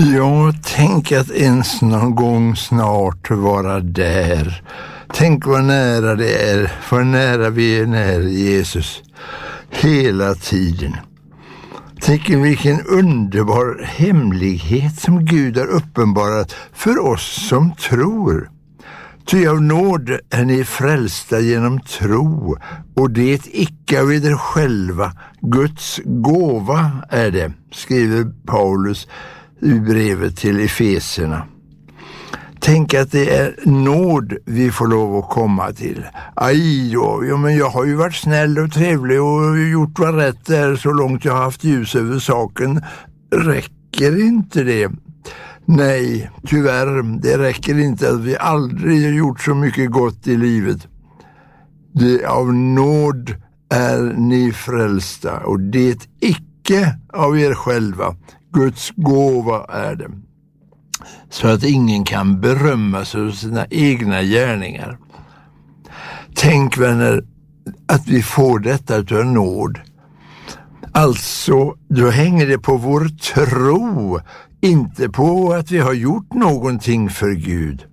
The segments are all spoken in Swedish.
Ja, tänk att ens någon gång snart vara där. Tänk vad nära det är, vad nära vi är nära Jesus hela tiden. Tänk vilken underbar hemlighet som Gud har uppenbarat för oss som tror. Ty av nåd är ni frälsta genom tro, och det icke av er själva, Guds gåva är det, skriver Paulus i brevet till Efeserna. Tänk att det är nåd vi får lov att komma till. Aj då, ja, men jag har ju varit snäll och trevlig och gjort vad rätt är så långt jag har haft ljus över saken. Räcker inte det? Nej, tyvärr, det räcker inte att vi aldrig har gjort så mycket gott i livet. Det av nåd är ni frälsta, och det icke av er själva. Guds gåva är det. Så att ingen kan berömma sig av sina egna gärningar. Tänk, vänner, att vi får detta utav nåd. Alltså, då hänger det på vår tro, inte på att vi har gjort någonting för Gud.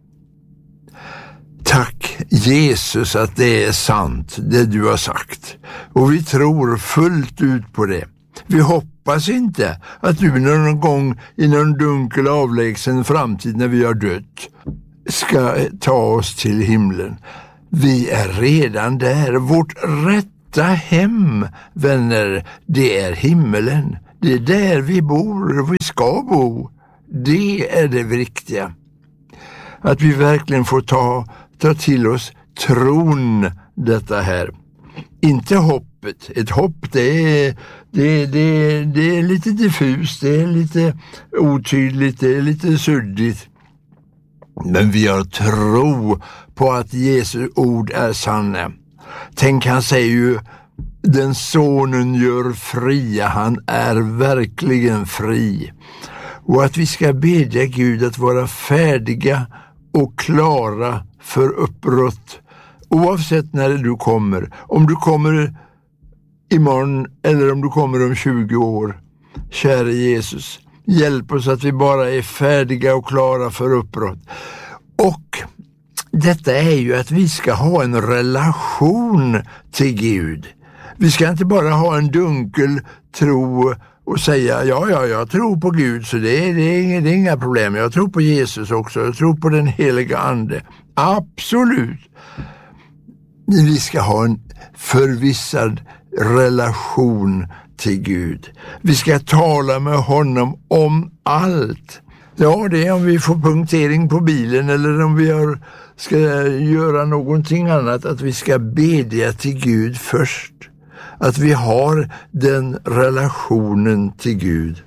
Tack Jesus att det är sant, det du har sagt. Och vi tror fullt ut på det. Vi hoppas inte att du någon gång i någon dunkel avlägsen framtid när vi har dött ska ta oss till himlen. Vi är redan där. Vårt rätta hem, vänner, det är himmelen. Det är där vi bor och vi ska bo. Det är det viktiga. Att vi verkligen får ta till oss tron, detta här. Inte hoppet. Ett hopp det är lite diffust, det är lite otydligt, det är lite suddigt. Men vi har tro på att Jesu ord är sanna. Tänk, han säger ju, den sonen gör fria, han är verkligen fri. Och att vi ska bedja Gud att vara färdiga och klara för uppbrott. Oavsett när du kommer, om du kommer imorgon eller om du kommer om 20 år. Kära Jesus, hjälp oss att vi bara är färdiga och klara för uppbrott. Och detta är ju att vi ska ha en relation till Gud. Vi ska inte bara ha en dunkel tro och säga jag tror på Gud, så det är inga problem. Jag tror på Jesus också, jag tror på den heliga ande. Absolut. Vi ska ha en förvissad relation till Gud. Vi ska tala med honom om allt. Ja, det är om vi får punktering på bilen eller om vi ska göra någonting annat, att vi ska bedja till Gud först. Att vi har den relationen till Gud.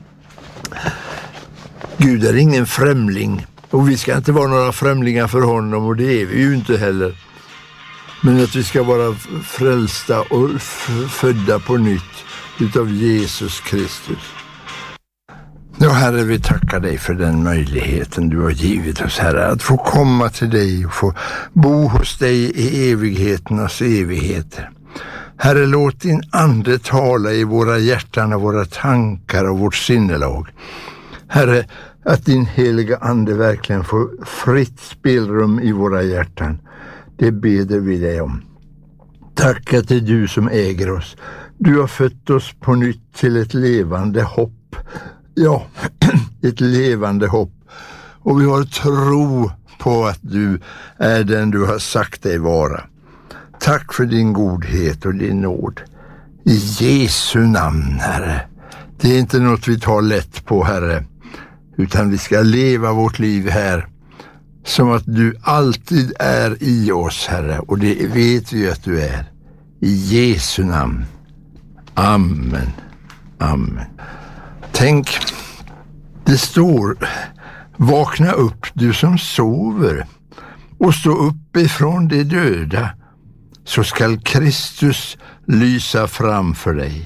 Gud är ingen främling, och vi ska inte vara några främlingar för honom, och det är vi ju inte heller. Men att vi ska vara frälsta och födda på nytt utav Jesus Kristus. Ja, Herre, vi tackar dig för den möjligheten du har givit oss, Herre, att få komma till dig och få bo hos dig i evigheternas evigheter. Herre, låt din ande tala i våra hjärtan och våra tankar och vårt sinnelag. Herre, att din heliga ande verkligen får fritt spelrum i våra hjärtan. Det beder vi dig om. Tack att det är du som äger oss. Du har fött oss på nytt till ett levande hopp. Ja, ett levande hopp. Och vi har tro på att du är den du har sagt dig vara. Tack för din godhet och din nåd. I Jesu namn, Herre. Det är inte något vi tar lätt på, Herre. Utan vi ska leva vårt liv här som att du alltid är i oss, Herre. Och det vet vi att du är. I Jesu namn. Amen. Amen. Tänk, det står: vakna upp du som sover och stå upp ifrån de döda, så skall Kristus lysa framför dig.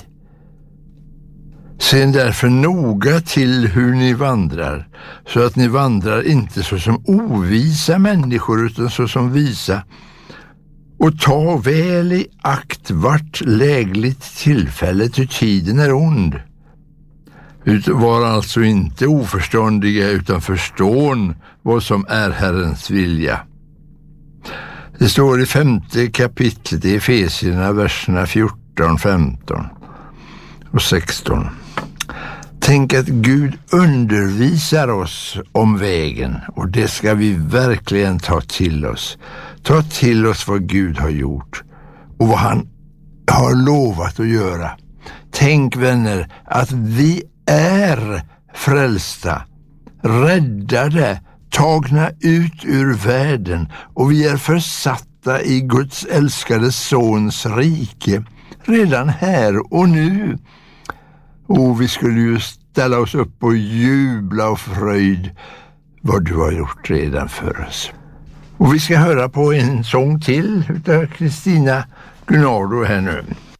Se därför noga till hur ni vandrar, så att ni vandrar inte så som ovisa människor utan så som visa. Och ta väl i akt vart lägligt tillfälle, till tiden är ond. Var alltså inte oförståndiga utan förstån vad som är Herrens vilja. Det står i 5:e kapitlet i Efesierna, verserna 14, 15 och 16. Tänk att Gud undervisar oss om vägen, och det ska vi verkligen ta till oss. Ta till oss vad Gud har gjort och vad han har lovat att göra. Tänk, vänner, att vi är frälsta, räddade, tagna ut ur världen, och vi är försatta i Guds älskade sons rike redan här och nu. Och vi skulle ju ställa oss upp och jubla av fröjd vad du har gjort redan för oss. Och vi ska höra på en sång till utav Kristina Gunnardo här nu.